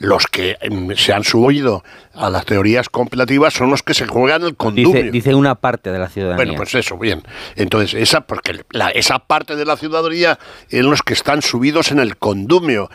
Los que se han subido a las teorías conspirativas son los que se juegan el condumio. Dice una parte de la ciudadanía. Bueno, pues eso, bien. Entonces, esa parte de la ciudadanía es los que están subidos en el condumio.